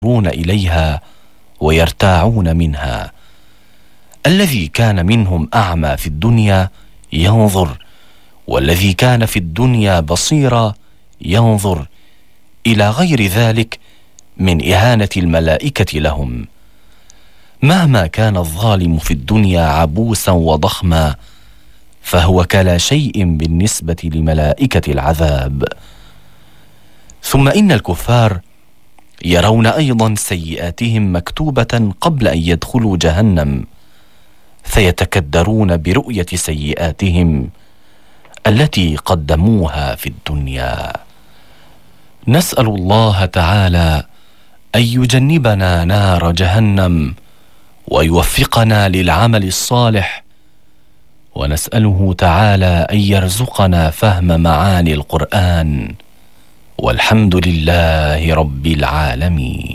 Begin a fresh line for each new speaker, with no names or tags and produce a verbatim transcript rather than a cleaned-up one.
ينظرون إليها ويرتاعون منها. الذي كان منهم أعمى في الدنيا ينظر، والذي كان في الدنيا بصيرا ينظر، إلى غير ذلك من إهانة الملائكة لهم. مهما كان الظالم في الدنيا عبوسا وضخما، فهو كلا شيء بالنسبة لملائكة العذاب. ثم إن الكفار يرون أيضا سيئاتهم مكتوبة قبل أن يدخلوا جهنم، فيتكدرون برؤية سيئاتهم التي قدموها في الدنيا. نسأل الله تعالى أن يجنبنا نار جهنم ويوفقنا للعمل الصالح، ونسأله تعالى أن يرزقنا فهم معاني القرآن، والحمد لله رب العالمين.